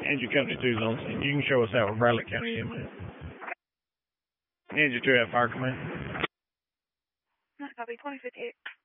Andrew Company 2's on scene. You can show us out with Bradley County EMS. Andrew 2 at Fire Command. Copy, 2058.